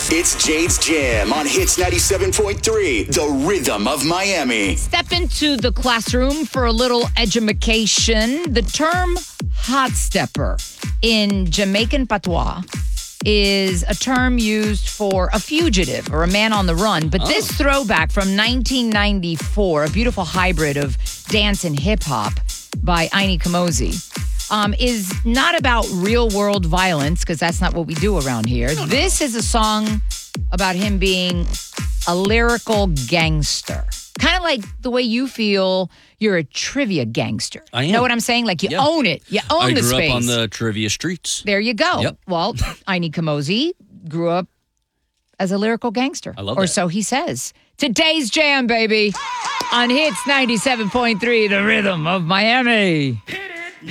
It's Jade's Jam on Hits 97.3, the rhythm of Miami. Step into the classroom for a little edumacation. The term hot stepper in Jamaican patois is a term used for a fugitive or a man on the run. But this throwback from 1994, a beautiful hybrid of dance and hip hop by Aini Kamosi, is not about real world violence, because that's not what we do around here. No. This is a song about him being a lyrical gangster. Kind of like the way you feel you're a trivia gangster. I am. Know what I'm saying? Like you own it. You own the space. I grew up on the trivia streets. There you go. Yep. Well, Aini Kamosi grew up as a lyrical gangster. I love or that. so he says. Today's Jam, baby. On Hits 97.3, the rhythm of Miami.